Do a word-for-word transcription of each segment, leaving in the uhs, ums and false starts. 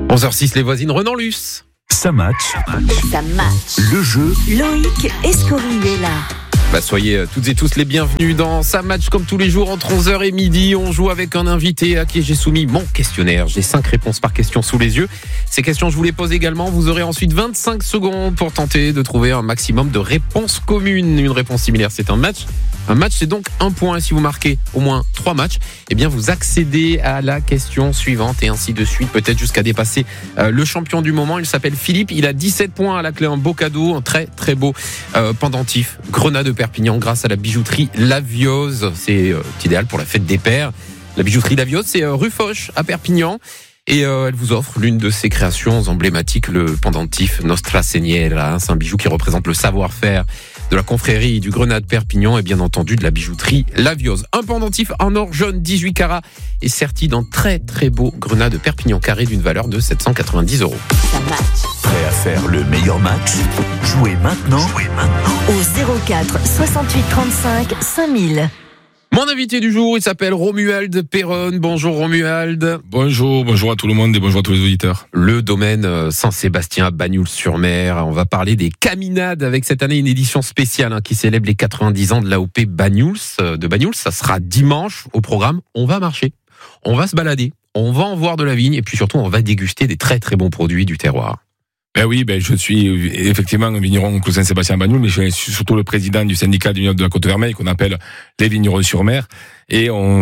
onze heures six, les voisines, Renan Luce. Ça match. Ça match. Le jeu. Loïc Escoriella. Bah soyez toutes et tous les bienvenus dans Ça match comme tous les jours entre onze heures et midi. On joue avec un invité à qui j'ai soumis mon questionnaire. J'ai cinq réponses par question sous les yeux. Ces questions, je vous les pose également. Vous aurez ensuite vingt-cinq secondes pour tenter de trouver un maximum de réponses communes. Une réponse similaire, c'est un match. Un match, c'est donc un point. Si vous marquez au moins trois matchs, eh bien vous accédez à la question suivante et ainsi de suite, peut-être jusqu'à dépasser euh, le champion du moment. Il s'appelle Philippe. Il a dix-sept points à la clé, un beau cadeau, un très très beau euh, pendentif Grenat de Perpignan grâce à la bijouterie Laviose. C'est euh, idéal pour la fête des pères. La bijouterie Laviose, c'est euh, rue Foch à Perpignan. Et euh, elle vous offre l'une de ses créations emblématiques, le pendentif Nostra Señora. C'est un bijou qui représente le savoir-faire de la confrérie du Grenat de Perpignan et bien entendu de la bijouterie Laviose. Un pendentif en or jaune dix-huit carats et serti d'un très très beau Grenat de Perpignan carré d'une valeur de sept cent quatre-vingt-dix euros. Ça match. Prêt à faire le meilleur match? Jouez maintenant. Jouez maintenant. Au zéro quatre soixante-huit trente-cinq cinq mille. Mon invité du jour, il s'appelle Romuald Perronne. Bonjour Romuald. Bonjour, bonjour à tout le monde et bonjour à tous les auditeurs. Le domaine Saint-Sébastien à Bagnoul-sur-Mer. On va parler des caminades avec cette année une édition spéciale hein, qui célèbre les quatre-vingt-dix ans de l'A O P Bagnouls, de Bagnouls. Ça sera dimanche au programme. On va marcher, on va se balader, on va en voir de la vigne et puis surtout on va déguster des très très bons produits du terroir. Ben oui, ben je suis effectivement un vigneron au Saint-Sébastien à Bagnoul, mais je suis surtout le président du syndicat des vignerons de la Côte-Vermeille qu'on appelle les vignerons sur mer. Et on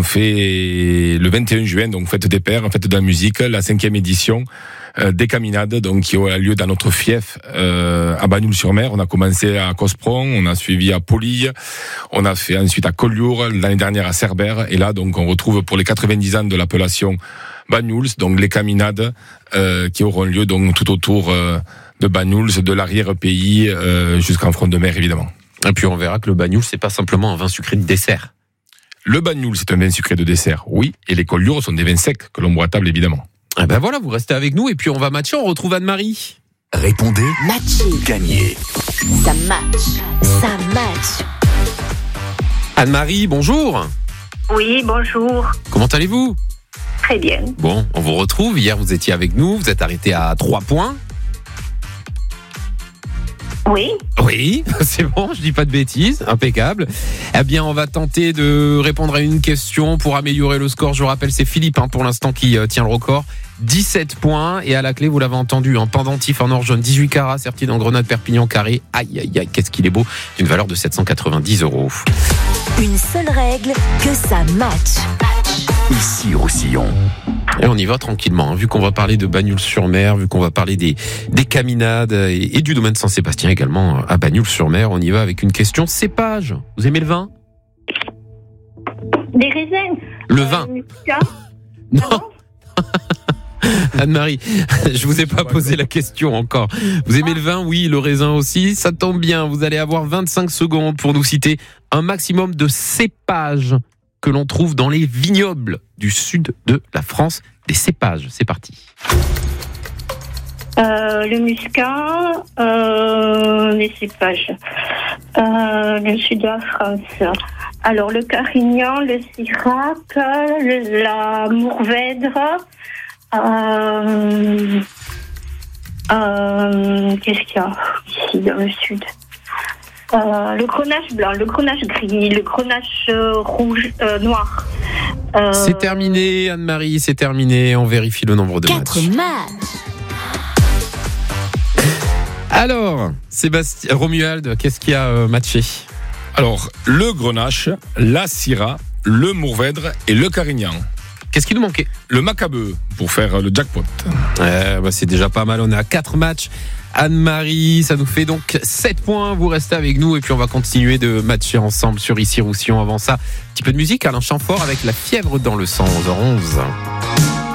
fait le vingt et un juin, donc fête des pères, fête de la musique, la cinquième édition euh, des caminades, donc qui a lieu dans notre fief euh, à Bagnoul-sur-Mer. On a commencé à Cospron, on a suivi à Polille, on a fait ensuite à Collioure, l'année dernière à Cerbère, et là donc on retrouve pour les quatre-vingt-dix ans de l'appellation Bagnouls, donc les caminades euh, qui auront lieu donc tout autour euh, de Bagnouls, de l'arrière-pays euh, jusqu'en front de mer évidemment. Et puis on verra que le Bagnouls c'est pas simplement un vin sucré de dessert. Le Bagnouls c'est un vin sucré de dessert, oui, et les Collioures sont des vins secs que l'on boit à table évidemment. Eh ben voilà, vous restez avec nous et puis on va matcher, on retrouve Anne-Marie. Répondez. Matcher. Gagnez. Ça match. Ça match. Anne-Marie, bonjour. Oui, bonjour. Comment allez-vous? Très bien. Bon, on vous retrouve. Hier, vous étiez avec nous. Vous êtes arrêté à trois points. Oui. Oui, c'est bon, je dis pas de bêtises. Impeccable. Eh bien, on va tenter de répondre à une question pour améliorer le score. Je vous rappelle, c'est Philippe, hein, pour l'instant, qui euh, tient le record. dix-sept points. Et à la clé, vous l'avez entendu, un pendentif en or jaune dix-huit carats, serti d'un Grenat de Perpignan carré. Aïe, aïe, aïe, qu'est-ce qu'il est beau. D'une valeur de sept cent quatre-vingt-dix euros. Une seule règle, que ça match. Ici Roussillon. Et on y va tranquillement, hein. Vu qu'on va parler de Bagnoul-sur-Mer, vu qu'on va parler des, des caminades et, et du domaine Saint-Sébastien également à Bagnoul-sur-Mer, on y va avec une question cépage. Vous aimez le vin? Des raisins. Le vin. Euh, Non. Anne-Marie, je vous ai pas posé la question encore. Vous aimez le vin? Oui, le raisin aussi. Ça tombe bien, vous allez avoir vingt-cinq secondes pour nous citer un maximum de cépages que l'on trouve dans les vignobles du sud de la France. Des cépages, c'est parti. Euh, le muscat, euh, les cépages, euh, le sud de la France. Alors le carignan, le syrah, le, la mourvèdre, euh, euh, qu'est-ce qu'il y a ici dans le sud? Euh, le grenache blanc, le grenache gris, le grenache euh, rouge, euh, noir. Euh... C'est terminé, Anne-Marie, c'est terminé. On vérifie le nombre de Quatre matchs. matchs. Alors, Sébastien, Romuald, qu'est-ce qui a euh, matché? Alors, le Grenache, la Syrah, le Mourvèdre et le Carignan. Qu'est-ce qui nous manquait? Le Macabeu pour faire le jackpot. Euh, bah, c'est déjà pas mal, on est à quatre matchs. Anne-Marie, ça nous fait donc sept points. Vous restez avec nous et puis on va continuer de matcher ensemble sur Ici Roussillon. Avant ça, un petit peu de musique, Alain Chamfort avec La fièvre dans le sang, onze heures onze.